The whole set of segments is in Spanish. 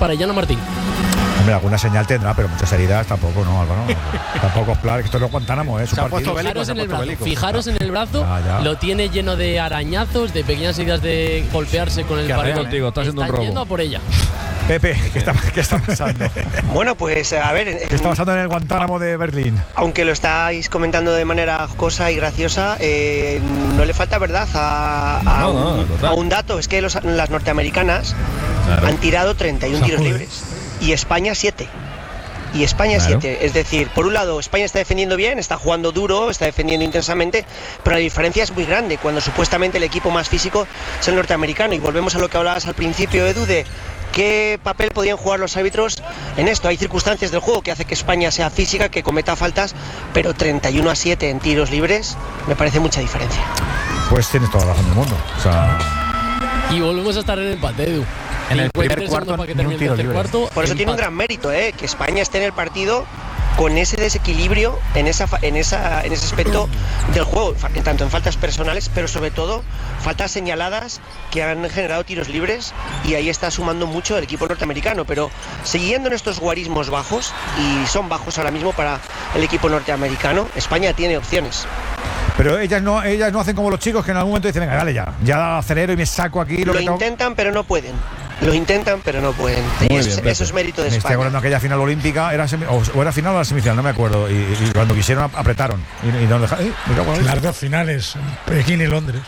para Illano Martín. Hombre, alguna señal tendrá, pero muchas heridas tampoco, ¿no, Álvaro? Tampoco es claro, que esto no es Guantánamo, ¿eh? Fijaros en el brazo, lo tiene lleno de arañazos, de pequeñas heridas de golpearse con el pared. Contigo, está haciendo un robo. Yendo a por ella. Pepe, ¿qué está pasando? Bueno, pues a ver. ¿Qué está pasando en el Guantánamo de Berlín? Aunque lo estáis comentando de manera jocosa y graciosa, no le falta verdad a un dato. Es que las norteamericanas han tirado 31 tiros libres y España 7. Y España 7, es decir, por un lado España está defendiendo bien, está jugando duro, está defendiendo intensamente, pero la diferencia es muy grande cuando supuestamente el equipo más físico es el norteamericano. Y volvemos a lo que hablabas al principio, Edu, de qué papel podían jugar los árbitros en esto. Hay circunstancias del juego que hace que España sea física, que cometa faltas, pero 31-7 en tiros libres me parece mucha diferencia. Pues tienes toda la razón del mundo. O sea... Y volvemos a estar en el empate, Edu. En el primer cuarto, para que termine el cuarto. Por eso tiene un gran mérito, que España esté en el partido con ese desequilibrio en ese aspecto del juego, tanto en faltas personales, pero sobre todo faltas señaladas que han generado tiros libres, y ahí está sumando mucho el equipo norteamericano. Pero siguiendo en estos guarismos bajos, y son bajos ahora mismo para el equipo norteamericano, España tiene opciones. Pero ellas no hacen como los chicos que en algún momento dicen, venga, dale ya acelero y me saco aquí. Lo intentan, pero no pueden. Y eso es mérito de España. Me estoy acordando de aquella final olímpica, era final o era semifinal, no me acuerdo. Y cuando quisieron apretaron. Y no dejaron. Las dos finales, Pekín y Londres.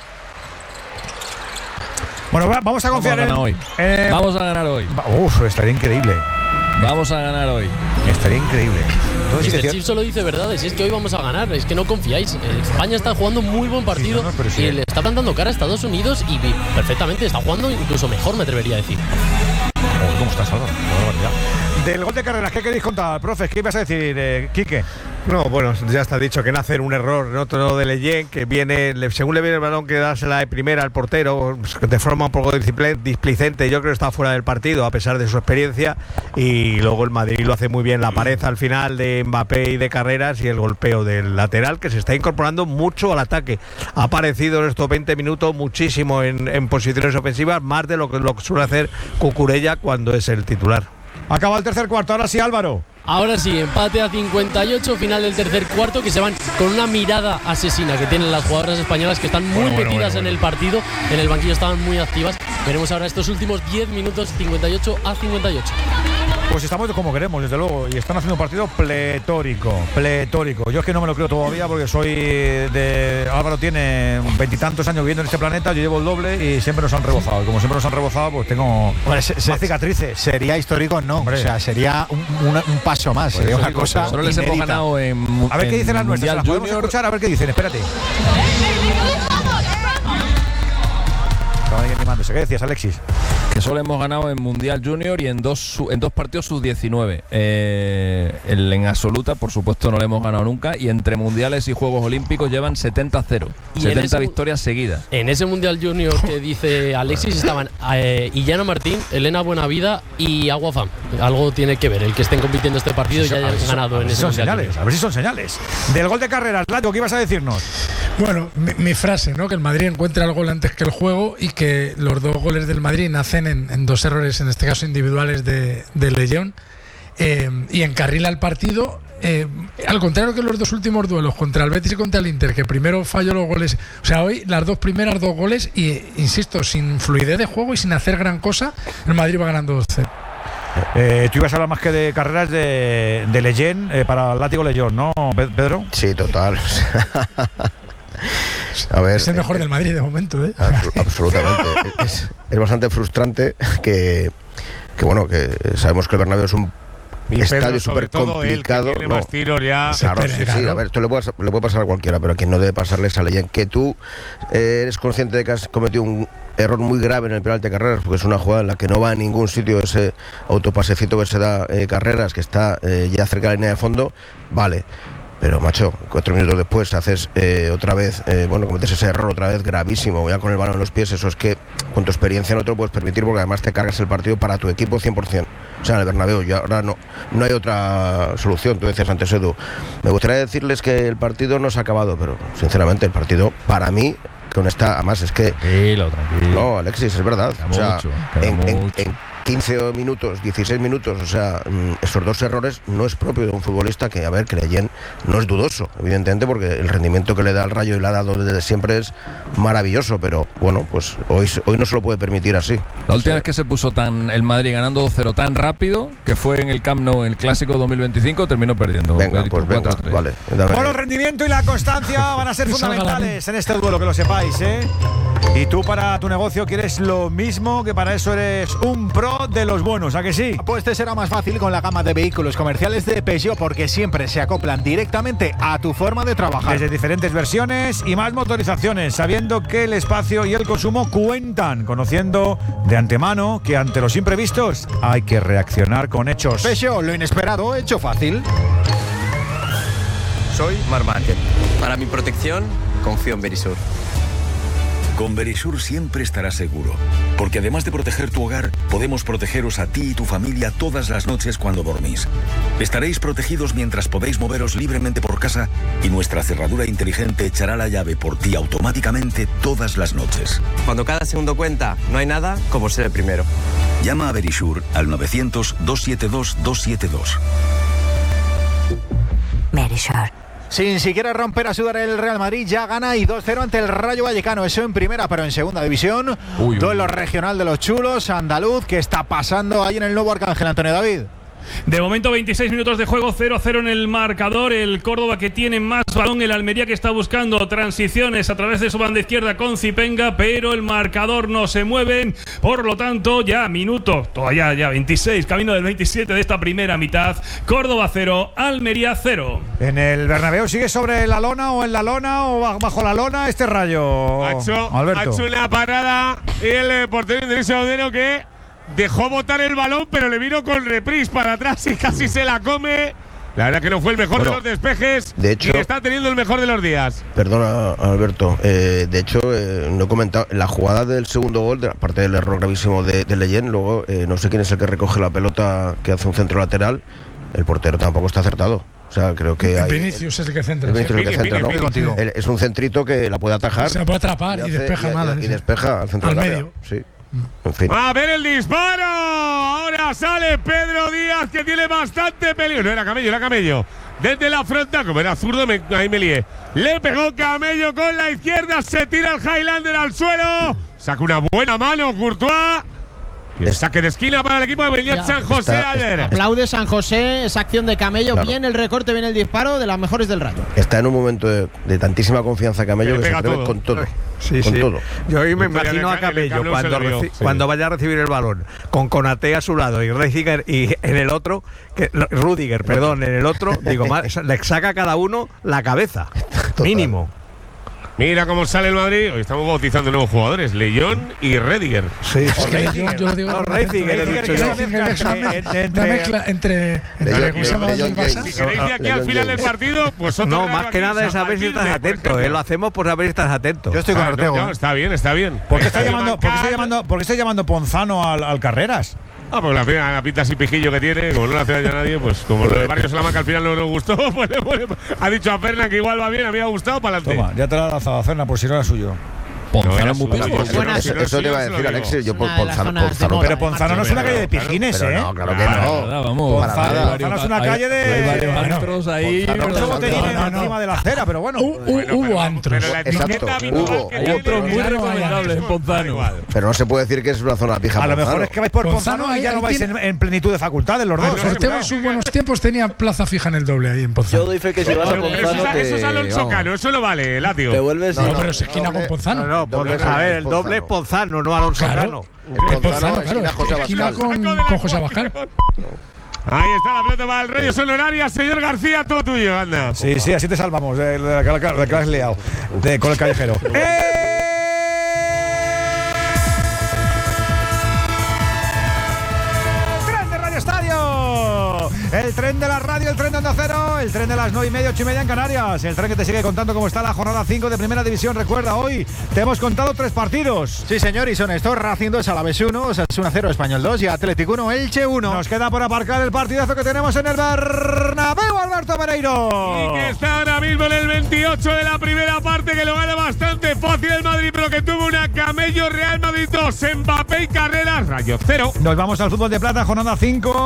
Bueno, vamos a confiar Vamos a ganar hoy. Estaría increíble. Vamos a ganar hoy. Estaría increíble. Este chip solo dice verdades, es que hoy vamos a ganar, es que no confiáis. España está jugando muy buen partido, y le está plantando cara a Estados Unidos, y perfectamente está jugando incluso mejor, me atrevería a decir. ¿Cómo estás, Álvaro? Del gol de Carreras, ¿qué queréis contar, profe? ¿Qué ibas a decir, Quique? No, bueno, ya está dicho que nace un error, otro de Leyen, que viene, según le viene el balón, que dársela de primera al portero, de forma un poco displicente. Yo creo que está fuera del partido, a pesar de su experiencia. Y luego el Madrid lo hace muy bien, la pared al final de Mbappé y de Carreras, y el golpeo del lateral, que se está incorporando mucho al ataque. Ha aparecido en estos 20 minutos muchísimo en posiciones ofensivas, más de lo que suele hacer Cucurella cuando es el titular. Acaba el tercer cuarto, ahora sí, Álvaro. Ahora sí, empate a 58, final del tercer cuarto, que se van con una mirada asesina que tienen las jugadoras españolas, que están muy metidas en el partido, en el banquillo estaban muy activas. Veremos ahora estos últimos 10 minutos, 58 a 58. Pues estamos como queremos, desde luego, y están haciendo un partido pletórico. Yo es que no me lo creo todavía, porque soy de... Álvaro tiene 20 y tantos años viviendo en este planeta, yo llevo el doble y siempre nos han rebozado. Y como siempre nos han rebozado, pues tengo más cicatrices. Sería histórico, no. Hombre. O sea, sería un paso más. Sería una cosa solo les hemos ganado en... A ver qué dicen las nuestras, ¿las podemos escuchar? A ver qué dicen, espérate. Estaba ahí animándose. ¿Qué decías, Alexis? Que solo hemos ganado en Mundial Junior y en dos partidos sub-19. En absoluta, por supuesto, no le hemos ganado nunca. Y entre mundiales y Juegos Olímpicos llevan 70-0. 70 victorias seguidas. En ese Mundial Junior que dice Alexis estaban Illano Martín, Elena Buenavida y Aguafam. Algo tiene que ver el que estén compitiendo este partido y hayan ganado en ese Mundial Junior. A ver si son señales. Del gol de Carreras, Lato, ¿qué ibas a decirnos? Bueno, mi frase, ¿no? Que el Madrid encuentra el gol antes que el juego, y que los dos goles del Madrid nacen en dos errores, en este caso individuales de Leyen, y encarrila el partido, al contrario que los dos últimos duelos contra el Betis y contra el Inter, que primero falló los goles. O sea, hoy las dos primeras dos goles, y insisto, sin fluidez de juego y sin hacer gran cosa, el Madrid va ganando 2-0. Tú ibas a hablar más que de Carreras de Leyen, para el látigo Leyen, ¿no, Pedro? Sí, total. A ver, es el mejor del Madrid de momento, ¿eh? Absolutamente. es bastante frustrante que bueno, que sabemos que el Bernabéu es un estadio súper complicado. Tiene más tiros ya. Claro, sí. A ver, esto le puede pasar a cualquiera, pero a quien no debe pasarle es a Leyen. Que tú eres consciente de que has cometido un error muy grave en el penalti de Carreras, porque es una jugada en la que no va a ningún sitio ese autopasecito que se da Carreras, que está ya cerca de la línea de fondo, vale. Pero, macho, 4 minutos después haces otra vez, cometes ese error otra vez gravísimo, ya con el balón en los pies. Eso es que con tu experiencia no te lo puedes permitir, porque además te cargas el partido para tu equipo 100%. O sea, en el Bernabéu, y ahora no hay otra solución. Tú decías antes, Edu. Me gustaría decirles que el partido no se ha acabado, pero sinceramente el partido, para mí, con esta, además es que... Tranquilo. No, Alexis, es verdad. O sea, en 15 minutos, 16 minutos, o sea, esos 2 errores no es propio de un futbolista que, a ver, que Leyen no es dudoso, evidentemente, porque el rendimiento que le da al Rayo y le ha dado desde siempre es maravilloso, pero bueno, pues hoy no se lo puede permitir así. La última vez que se puso el Madrid ganando 2-0 tan rápido, que fue en el Camp Nou, en el Clásico 2025, terminó perdiendo. Venga, vale. Bueno, el rendimiento y la constancia van a ser fundamentales en este duelo, que lo sepáis, ¿eh? Y tú para tu negocio quieres lo mismo, que para eso eres un pro de los buenos, ¿a que sí? Pues te será más fácil con la gama de vehículos comerciales de Peugeot, porque siempre se acoplan directamente a tu forma de trabajar. Desde diferentes versiones y más motorizaciones, sabiendo que el espacio y el consumo cuentan, conociendo de antemano que ante los imprevistos hay que reaccionar con hechos. Peugeot, lo inesperado hecho fácil. Soy Marc Márquez. Para mi protección, confío en Verisur. Con Verisur siempre estarás seguro, porque además de proteger tu hogar, podemos protegeros a ti y tu familia todas las noches cuando dormís. Estaréis protegidos mientras podéis moveros libremente por casa y nuestra cerradura inteligente echará la llave por ti automáticamente todas las noches. Cuando cada segundo cuenta, no hay nada como ser el primero. Llama a Verisur al 900-272-272. Verisur. Sin siquiera romper a sudar, el Real Madrid ya gana y 2-0 ante el Rayo Vallecano. Eso en primera, pero en segunda división. Duelo regional de los chulos, andaluz. ¿Qué está pasando ahí en el nuevo Arcángel, Antonio David? De momento 26 minutos de juego, 0-0 en el marcador. El Córdoba que tiene más balón, el Almería que está buscando transiciones a través de su banda izquierda con Zipenga, pero el marcador no se mueve. Por lo tanto, ya minuto, todavía ya 26, camino del 27 de esta primera mitad. Córdoba 0, Almería 0. En el Bernabéu sigue sobre la lona o en la lona o bajo la lona este Rayo. Ha hecho una parada y el portero Andrés Odero que dejó botar el balón, pero le vino con reprise para atrás y casi se la come. La verdad que no fue el mejor de los despejes. De hecho, y está teniendo el mejor de los días. Perdona, Alberto. De hecho, no he comentado la jugada del segundo gol, aparte del error gravísimo de Leyen. Luego, no sé quién es el que recoge la pelota, que hace un centro lateral. El portero tampoco está acertado. O sea, creo que Vinicius es el que centra. Es un centrito que la puede atajar. Se la puede atrapar y despeja mal. Y despeja al centro del área. Sí. En fin. A ver el disparo. Ahora sale Pedro Díaz, que tiene bastante peligro. No era Camello. Desde la frontal, como era zurdo, ahí me lié. Le pegó Camello con la izquierda. Se tira el Highlander al suelo. Saca una buena mano Courtois. Y el saque de esquina para el equipo de Beñat San José ayer. Aplaude San José, esa acción de Camello. Claro. Bien el recorte, bien el disparo, de las mejores del Rayo. Está en un momento de tantísima confianza Camello, que se atreve con todo. Todo. Yo hoy me imagino a Camello cuando vaya a recibir el balón, con Konaté a su lado y Rudiger y en el otro, en el otro, digo, le saca a cada uno la cabeza. Total. Mínimo. Mira cómo sale el Madrid. Hoy estamos bautizando nuevos jugadores, León y Rediger. Sí, es que yo lo digo. Rediger es una mezcla entre si queréis de aquí al final del partido, pues no, más que nada es saber si estás atento. Lo hacemos por saber si estás atento. Yo estoy con Ortego. No, está bien. ¿Por qué está llamando Ponzano al Carreras? Pues la pinta así pijillo que tiene, como no la hace ya nadie, pues como lo de Barrio Salamanca al final no nos gustó, pues ha dicho a Fernan que igual va bien, a mí me ha gustado, para adelante. Toma, ya te la ha lanzado a Fernan por si no era suyo. Ponzano muy peligroso. Eso te iba a decir, Alexis. Yo por Ponzano. Pero Ponzano no es una calle de pijines, ¿eh? No, claro que no. Ponzano es una calle de. Hay varios antros ahí. Encima de la acera, pero bueno. Hubo antros. Exacto. Hay otros muy recomendables en Ponzano. Pero no se puede decir que es una zona pija. A lo mejor es que vais por Ponzano y ya no vais en plenitud de facultades los dos. Ortego en sus buenos tiempos tenía plaza fija en el doble ahí en Ponzano. Yo doy fe que si vas a Ponzano. Eso es Alonso Cano, eso no vale, Latio. Te vuelves. No, pero es esquina con Ponzano. A ver, el doble es Ponzano, no Alonso Cano. Ponzano, esquina con José Abascal. Ahí está la pelota para el Rayo, son horarias, señor García, todo tuyo, anda. Sí, así te salvamos de que has liado con el callejero. ¡Grande Radio Estadio! El tren de la radio, el tren de Onda Cero, el tren de las 9:30, 8:30 en Canarias. El tren que te sigue contando cómo está la jornada 5 de Primera División. Recuerda, hoy te hemos contado 3 partidos. Sí, señor, y son estos: Racing 2, Alavés 1, Osasuna 0, Español 2 y Atlético 1, Elche 1. Nos queda por aparcar el partidazo que tenemos en el Bernabéu, Alberto Pereiro. Y que está ahora mismo en el 28 de la primera parte, que lo gana bastante fácil el Madrid, pero que tuvo una Camello. Real Madrid 2, Mbappé y Carreras, Rayo 0. Nos vamos al fútbol de plata, jornada 5.